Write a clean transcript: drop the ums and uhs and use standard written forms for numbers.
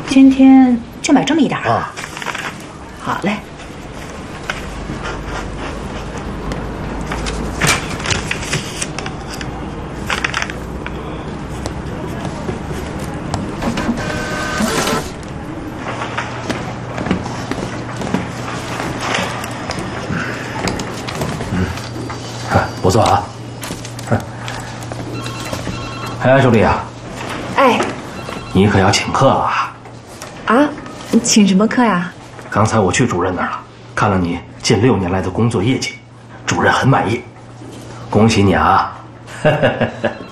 今天就买这么一点啊。 好嘞。 不错啊。哎，助理啊。 哎。 你可要请客了啊！ 啊，请什么客呀？ 刚才我去主任那儿了，看了你近6年来的工作业绩，主任很满意，恭喜你啊！